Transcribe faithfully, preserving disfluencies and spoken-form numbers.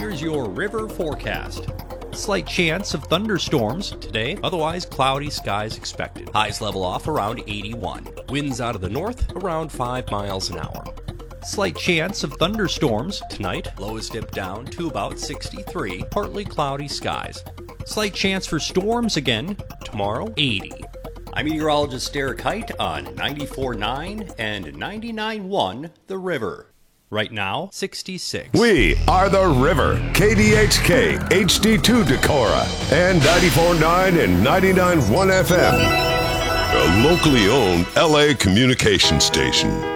here's your river forecast. Slight chance of thunderstorms today, otherwise cloudy skies expected. Highs level off around eighty-one. Winds out of the north around five miles an hour. Slight chance of thunderstorms tonight. Lows dip down to about sixty-three. Partly cloudy skies. Slight chance for storms again tomorrow, eighty. I'm meteorologist Derek Height on ninety-four point nine and ninety-nine point one The River. Right now, sixty-six. We are The River, K D H K, H D two Decorah, and ninety-four point nine and ninety-nine point one F M. A locally owned L A communication station.